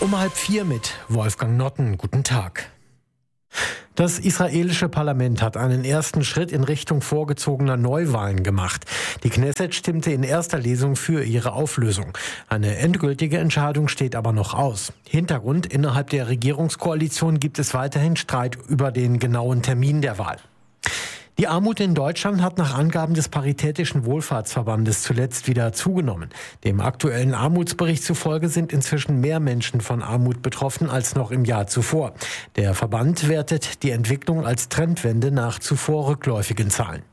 Um 3:30 mit Wolfgang Notten. Guten Tag. Das israelische Parlament hat einen ersten Schritt in Richtung vorgezogener Neuwahlen gemacht. Die Knesset stimmte in erster Lesung für ihre Auflösung. Eine endgültige Entscheidung steht aber noch aus. Hintergrund: innerhalb der Regierungskoalition gibt es weiterhin Streit über den genauen Termin der Wahl. Die Armut in Deutschland hat nach Angaben des Paritätischen Wohlfahrtsverbandes zuletzt wieder zugenommen. Dem aktuellen Armutsbericht zufolge sind inzwischen mehr Menschen von Armut betroffen als noch im Jahr zuvor. Der Verband wertet die Entwicklung als Trendwende nach zuvor rückläufigen Zahlen.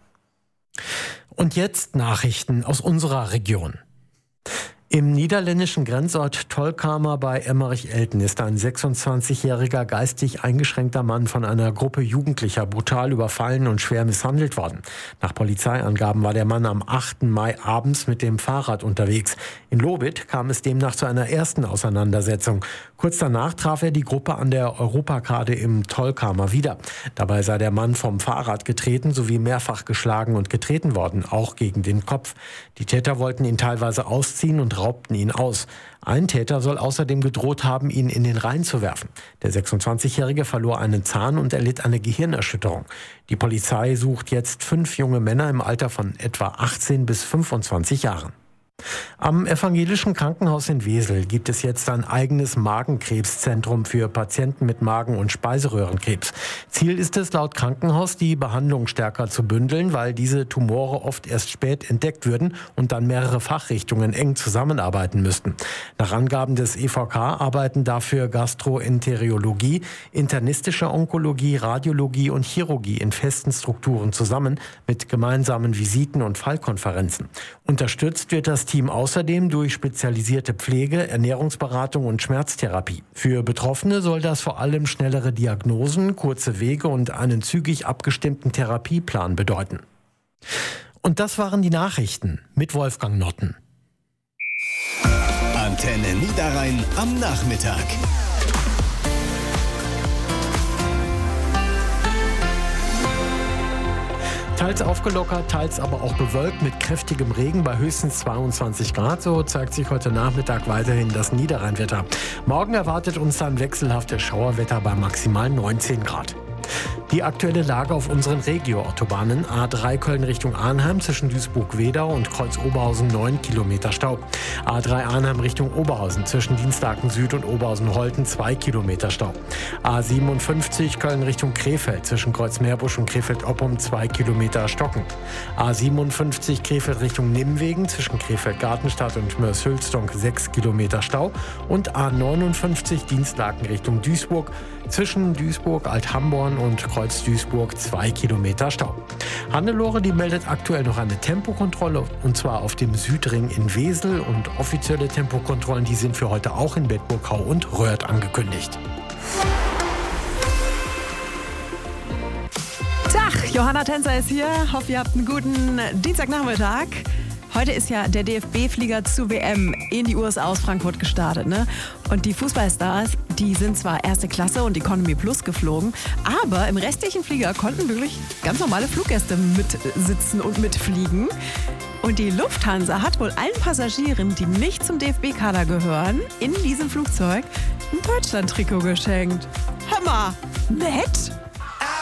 Und jetzt Nachrichten aus unserer Region. Im niederländischen Grenzort Tolkamer bei Emmerich-Elten ist ein 26-jähriger geistig eingeschränkter Mann von einer Gruppe Jugendlicher brutal überfallen und schwer misshandelt worden. Nach Polizeiangaben war der Mann am 8. Mai abends mit dem Fahrrad unterwegs. In Lobith kam es demnach zu einer ersten Auseinandersetzung. Kurz danach traf er die Gruppe an der Europakade im Tolkamer wieder. Dabei sei der Mann vom Fahrrad getreten sowie mehrfach geschlagen und getreten worden, auch gegen den Kopf. Die Täter wollten ihn teilweise ausziehen und raubten ihn aus. Ein Täter soll außerdem gedroht haben, ihn in den Rhein zu werfen. Der 26-Jährige verlor einen Zahn und erlitt eine Gehirnerschütterung. Die Polizei sucht jetzt 5 junge Männer im Alter von etwa 18 bis 25 Jahren. Am Evangelischen Krankenhaus in Wesel gibt es jetzt ein eigenes Magenkrebszentrum für Patienten mit Magen- und Speiseröhrenkrebs. Ziel ist es laut Krankenhaus, die Behandlung stärker zu bündeln, weil diese Tumore oft erst spät entdeckt würden und dann mehrere Fachrichtungen eng zusammenarbeiten müssten. Nach Angaben des EVK arbeiten dafür Gastroenterologie, internistische Onkologie, Radiologie und Chirurgie in festen Strukturen zusammen mit gemeinsamen Visiten und Fallkonferenzen. Unterstützt wird das Team außerdem durch spezialisierte Pflege, Ernährungsberatung und Schmerztherapie. Für Betroffene soll das vor allem schnellere Diagnosen, kurze Wege und einen zügig abgestimmten Therapieplan bedeuten. Und das waren die Nachrichten mit Wolfgang Notten. Antenne Niederrhein am Nachmittag. Teils aufgelockert, teils aber auch bewölkt mit kräftigem Regen bei höchstens 22 Grad. So zeigt sich heute Nachmittag weiterhin das Niederrheinwetter. Morgen erwartet uns dann wechselhaftes Schauerwetter bei maximal 19 Grad. Die aktuelle Lage auf unseren Regio-Autobahnen: A3 Köln Richtung Arnheim zwischen Duisburg-Wedau und Kreuz-Oberhausen 9 Kilometer Stau. A3 Arnheim Richtung Oberhausen zwischen Dienstlaken Süd und Oberhausen-Holten 2 Kilometer Stau. A57 Köln Richtung Krefeld zwischen Kreuz-Meerbusch und Krefeld-Oppum 2 Kilometer Stocken. A57 Krefeld Richtung Nimwegen zwischen Krefeld-Gartenstadt und Mörs-Hülsdonk 6 Kilometer Stau. Und A59 Dienstlaken Richtung Duisburg zwischen Duisburg, Althamborn und Kreuz-Duisburg 2 Kilometer Stau. Hannelore, die meldet aktuell noch eine Tempokontrolle, und zwar auf dem Südring in Wesel, und offizielle Tempokontrollen, die sind für heute auch in Bedburghau und Röhrt angekündigt. Tag, Johanna Tänzer ist hier. Hoffe, ihr habt einen guten Dienstagnachmittag. Heute ist ja der DFB-Flieger zur WM in die USA aus Frankfurt gestartet, ne? Und die Fußballstars, die sind zwar erste Klasse und Economy Plus geflogen, aber im restlichen Flieger konnten wirklich ganz normale Fluggäste mitsitzen und mitfliegen. Und die Lufthansa hat wohl allen Passagieren, die nicht zum DFB-Kader gehören, in diesem Flugzeug ein Deutschland-Trikot geschenkt. Hör mal, nett!